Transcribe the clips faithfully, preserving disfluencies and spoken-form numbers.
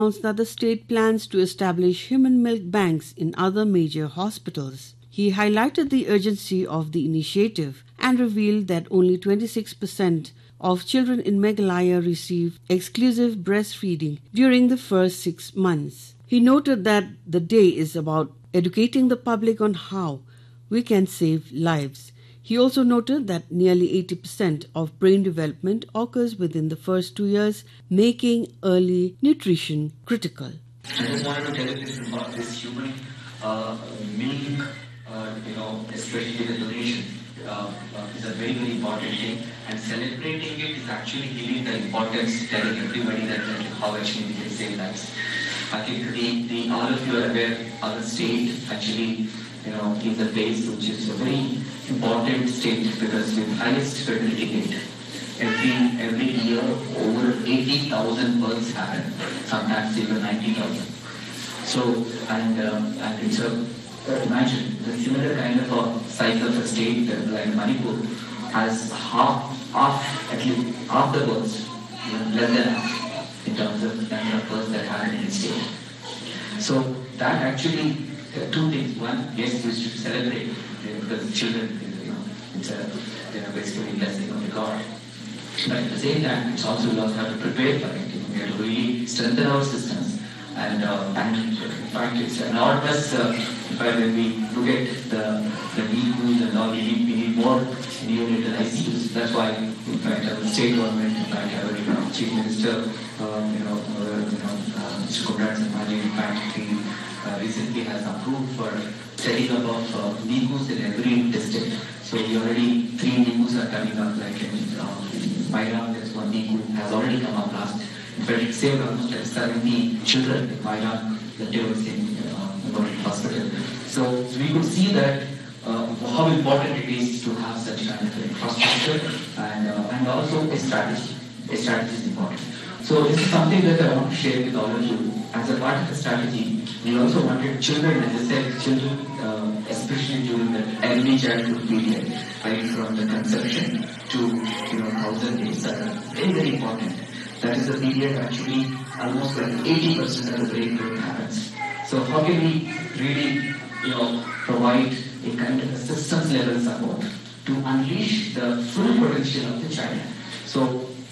announced that the state plans to establish human milk banks in other major hospitals. He highlighted the urgency of the initiative and revealed that only twenty-six percent of children in Meghalaya receive exclusive breastfeeding during the first six months. He noted that the day is about educating the public on how we can save lives. He also noted that nearly eighty percent of brain development occurs within the first two years, making early nutrition critical. I just wanted to tell you this about this human uh, milk, uh, you know, especially the donation. Uh, uh, is a very, very important thing, and celebrating it is actually giving the importance, telling everybody that, that how actually we can save lives. I think the, the all of you are aware our state actually, you know, is a place which is a very important state because with highest fertility rate. Every every year over eighty thousand births happen, sometimes even ninety thousand. So and um, and it's a imagine the similar kind of a size of a state like Manipur has half, half at least half the births, you know, less than half in terms of the number of births that happen in the state. So that actually uh, two things. One, yes, we should celebrate you know, because children, you know, it's a you know basically blessing of the God. But at the same time, it's also we also have to prepare for it. You know, we have to really strengthen our systems. And, uh, and in fact, it's enormous. Uh, in fact, when we look at the the NICUs and all, we need, we need more neonatal I C Us. That's why, in fact, our state government, in fact, our you know, chief minister, um, you know, uh, you know, uh, Mister Konrad Sanghavi, in fact, he uh, recently has approved for setting up of uh, NICUs in every district. So we already three NICUs are coming up, like in uh, Mairang, there's one NICU has already come up last. In fact, it saved almost like seventy children in Mairang that they were in uh, the hospital. So, so we could see that uh, how important it is to have such kind of infrastructure and uh, and also a strategy. A strategy is important. So this is something that I want to share with all of you. As a part of the strategy, we also wanted children, as I said, children, uh, especially during the early childhood period, right from the conception to you know thousand days, are very very important. That is the period actually almost like eighty percent of the brain growth happens. So how can we really, you know, provide a kind of a systems level support to unleash the full potential of the child? So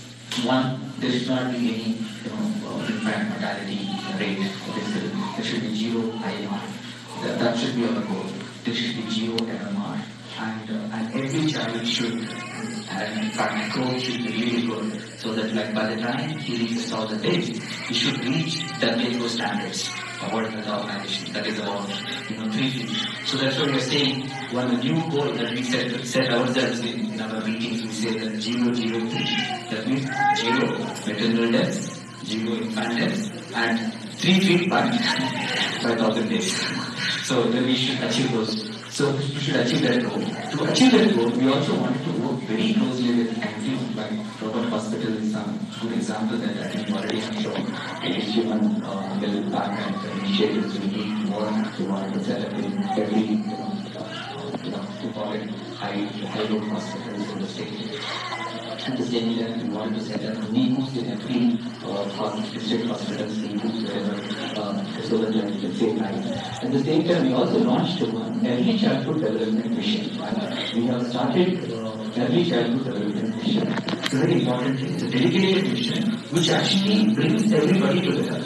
one, there should not be any, you know, uh, infant mortality rate. Basically, there should be zero I M R. That, that should be our goal. There should be zero M M R, and uh, and every child should. And in fact, growth should be really good, so that like by the time he reaches thousand days, he should reach W H O standards, World Health Organization. That is about you know three feet. So that's what we're saying. One of the new goal that we set set ourselves in, in our meetings, we say that zero zero three. That means zero maternal deaths, zero infant deaths, and three feet by by thousand days. So then we should achieve those. So we should achieve that goal. To achieve that goal, we also wanted to work very closely with active, like Robert Hospital is some good example that I think already have shown. It is human uh, build back and initiatives we need more to want to set up in every, you know, uh, you know, to call it high, high-load hospitals in the state. At the same time, we want to set up NICUs in every uh, district hospitals, NICUs wherever, um, so that we can save lives. At the same time, we also launched one early childhood development mission. We have started uh, early childhood development mission. It's a very important thing. It's a dedicated mission which actually brings everybody together.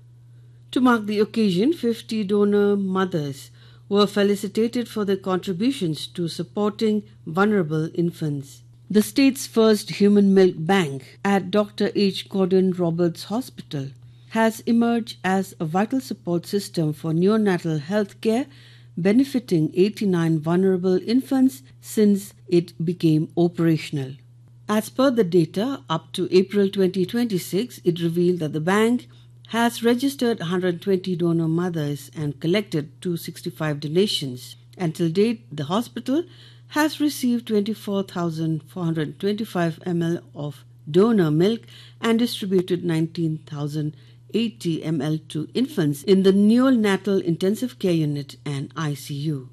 To mark the occasion, fifty donor mothers were felicitated for their contributions to supporting vulnerable infants. The state's first human milk bank at Doctor H. Gordon Roberts Hospital has emerged as a vital support system for neonatal health care, benefiting eighty-nine vulnerable infants since it became operational. As per the data, up to April twenty twenty-six, it revealed that the bank has registered one hundred twenty donor mothers and collected two hundred sixty-five donations. Until date, the hospital has received twenty-four thousand four hundred twenty-five milliliters of donor milk and distributed nineteen thousand eighty milliliters to infants in the neonatal intensive care unit and I C U.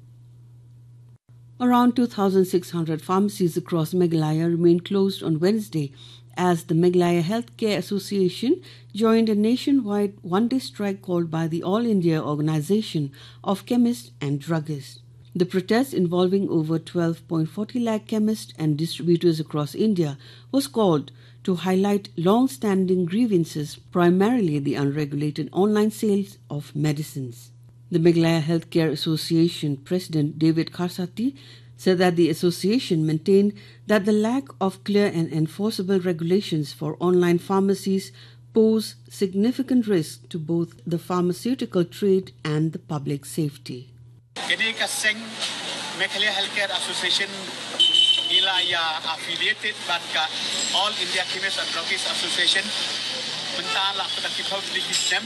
Around two thousand six hundred pharmacies across Meghalaya remained closed on Wednesday as the Meghalaya Healthcare Association joined a nationwide one-day strike called by the All India Organization of Chemists and Druggists. The protest, involving over twelve point four zero lakh chemists and distributors across India, was called to highlight long-standing grievances, primarily the unregulated online sales of medicines. The Meghalaya Healthcare Association President David Karsati said that the association maintained that the lack of clear and enforceable regulations for online pharmacies pose significant risk to both the pharmaceutical trade and the public safety. Kini kaseng Meghalaya Healthcare Association ila ya affiliated bat ka All India Chemists and Druggists Association mentala pada kita legislem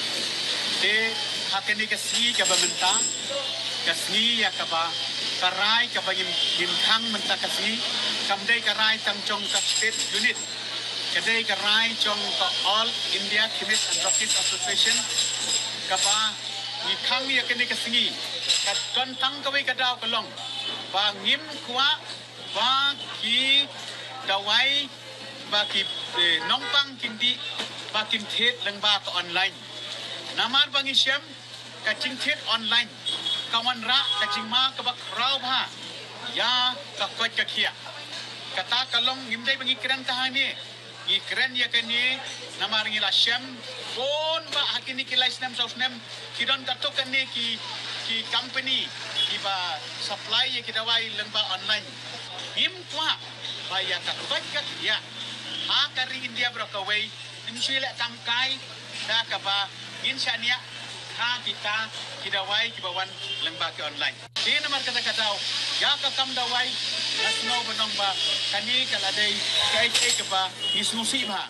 de hakeni kasi ka ba menta kasni ya ka ba karai ka ba yim yim khang menta kasi kamdai karai tang chong ka state unit kadai karai chong ka All India Chemists and Druggists Association ka ba ni khang ya keni kasni ka don tang ka bai ka daw ka long ba ngim kwa ba ki dawai ba ki nongpang kindi ba kin thet lang ba ka online namar bang isyam ka ching thet online kawan ra ka ching ma ka ba kraw ba ya ka kot ka khia kata kalong ngimdai bang ikran tahani ikran ya kani namar ngi lasyam pon ba hakini ki license sosnem kidon katok kani ki ki company ki ba supply ya ki dawai lang ba online Im kwa baya ka kubat ka ya ha kari India brokaway insile tangkai da ka ba insania ha kita kidawai kibawan lembaga online di nomor kata kata ya ka kam dawai asno banong ba kani kaladai kai kai ka ba isnusi ba.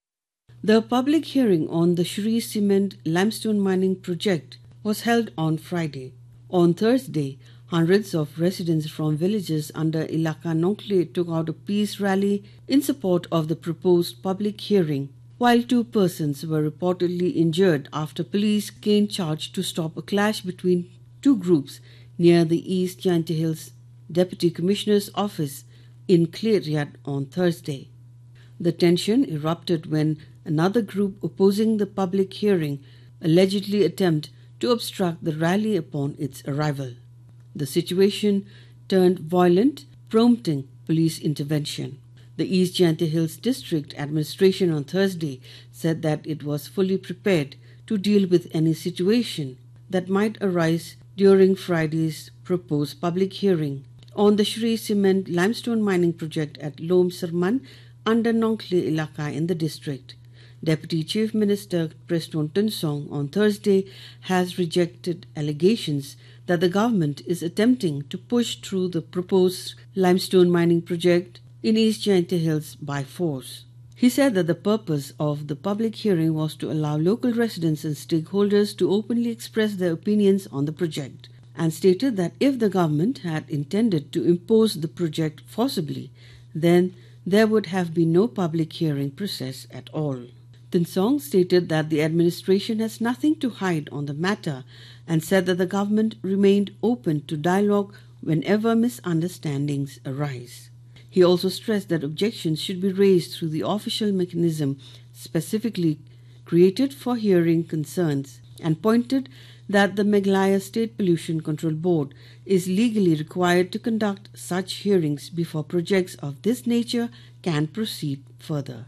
The public hearing on the Shree Cement limestone mining project was held on Friday. On Thursday, hundreds of residents from villages under Ilaka Nonkle took out a peace rally in support of the proposed public hearing, while two persons were reportedly injured after police gained charge to stop a clash between two groups near the East Jaintia Hills Deputy Commissioner's office in Kleriat on Thursday. The tension erupted when another group opposing the public hearing allegedly attempted to obstruct the rally upon its arrival. The situation turned violent, prompting police intervention. The East Jaintia Hills District Administration on Thursday said that it was fully prepared to deal with any situation that might arise during Friday's proposed public hearing on the Shree Cement limestone mining project at Lom Sarman under Nonkle Ilaka in the district. Deputy Chief Minister Preston Tinsong on Thursday has rejected allegations that the government is attempting to push through the proposed limestone mining project in East Jaintia Hills by force. He said that the purpose of the public hearing was to allow local residents and stakeholders to openly express their opinions on the project, and stated that if the government had intended to impose the project forcibly, then there would have been no public hearing process at all. Tinsong stated that the administration has nothing to hide on the matter and said that the government remained open to dialogue whenever misunderstandings arise. He also stressed that objections should be raised through the official mechanism specifically created for hearing concerns and pointed that the Meghalaya State Pollution Control Board is legally required to conduct such hearings before projects of this nature can proceed further.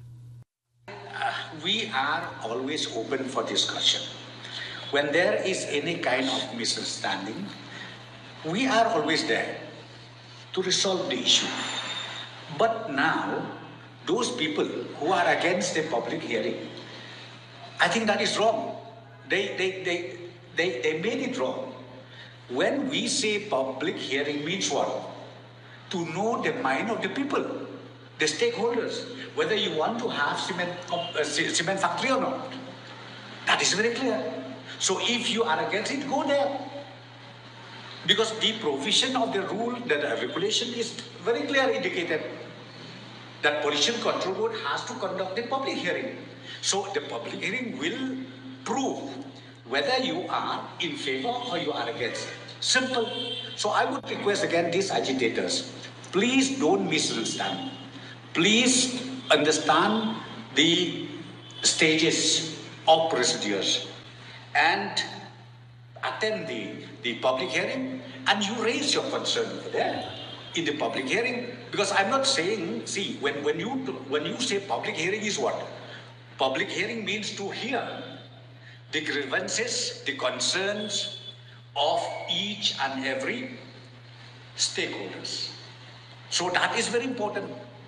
We are always open for discussion. When there is any kind of misunderstanding, we are always there to resolve the issue. But now, those people who are against a public hearing, I think that is wrong. They, they, they, they, they made it wrong. When we say public hearing means what? To know the mind of the people, the stakeholders, whether you want to have cement, uh, cement factory or not. That is very clear. So if you are against it, go there. Because the provision of the rule, the regulation is very clearly indicated that Pollution Control Board has to conduct a public hearing. So the public hearing will prove whether you are in favor or you are against. Simple. So I would request again these agitators, please don't misunderstand. Please understand the stages of procedures and attend the, the public hearing, and you raise your concern over there in the public hearing. Because I'm not saying, see, when, when you when you say public hearing is what? Public hearing means to hear the grievances, the concerns of each and every stakeholders. So that is very important.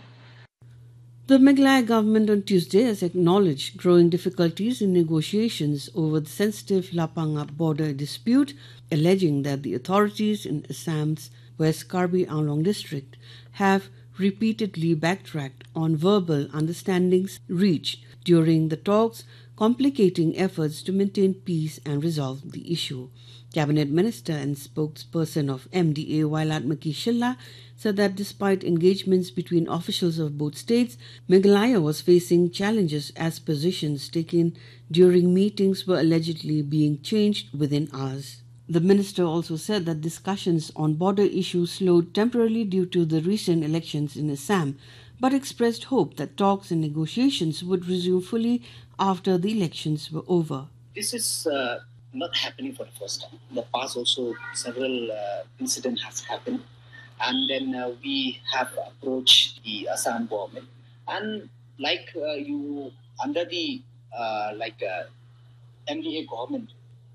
The Meghalaya government on Tuesday has acknowledged growing difficulties in negotiations over the sensitive Lapangap border dispute, alleging that the authorities in Assam's West Karbi Anglong district have repeatedly backtracked on verbal understandings reached during the talks, complicating efforts to maintain peace and resolve the issue. Cabinet Minister and spokesperson of M D A Wailat Maki Shilla said that despite engagements between officials of both states, Meghalaya was facing challenges as positions taken during meetings were allegedly being changed within hours. The minister also said that discussions on border issues slowed temporarily due to the recent elections in Assam, but expressed hope that talks and negotiations would resume fully after the elections were over. This is uh, not happening for the first time. In the past also several uh, incidents have happened, and then uh, we have approached the Assam government, and like uh, you under the uh, like uh, M D A government,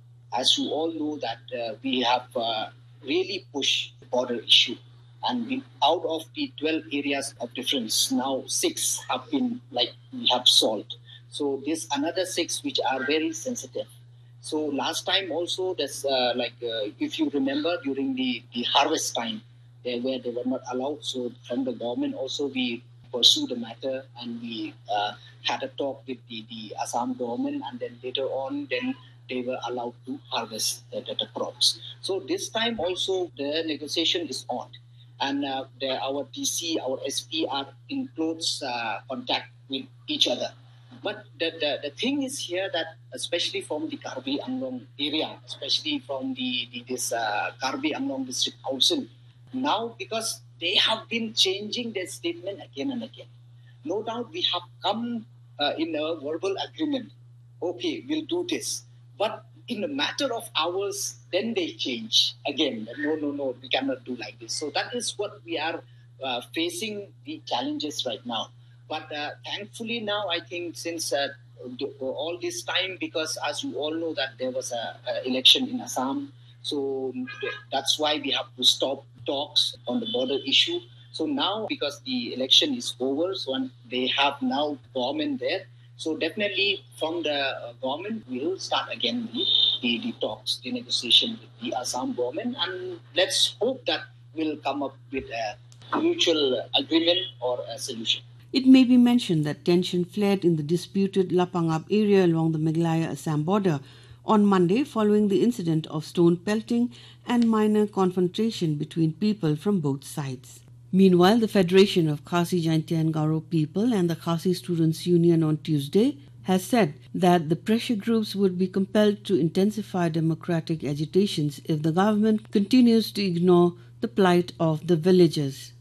as you all know that uh, we have uh, really pushed the border issue, and we, out of the twelve areas of difference, now six have been like we have solved. So there's another six which are very sensitive. So last time also, there's uh, like uh, if you remember during the, the harvest time, they were they were not allowed. So from the government also we pursued the matter, and we uh, had a talk with the, the Assam government, and then later on then they were allowed to harvest the, the, the crops. So this time also the negotiation is on, and uh, the, our D C, our S P are in close uh, contact with each other. But the, the, the thing is here that especially from the Karbi Anglong area, especially from the, the this uh, Karbi Anglong District Council, now because they have been changing their statement again and again. No doubt we have come uh, in a verbal agreement. Okay, we'll do this. But in a matter of hours, then they change again. No, no, no, we cannot do like this. So that is what we are uh, facing the challenges right now. But uh, thankfully now, I think since uh, all this time, because as you all know that there was a, a election in Assam, so that's why we have to stop talks on the border issue. So now, because the election is over, so they have now government there. So definitely from the uh, government, we will start again the, the, the talks, the negotiation with the Assam government, and let's hope that we'll come up with a mutual agreement or a solution. It may be mentioned that tension flared in the disputed Lapangap area along the Meghalaya-Assam border on Monday following the incident of stone pelting and minor confrontation between people from both sides. Meanwhile, the Federation of Khasi Jaintia and Garo People and the Khasi Students' Union on Tuesday has said that the pressure groups would be compelled to intensify democratic agitations if the government continues to ignore the plight of the villagers.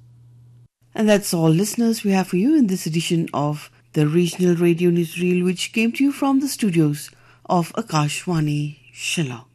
And that's all, listeners, we have for you in this edition of the Regional Radio Newsreel, which came to you from the studios of Akashvani, Shillong.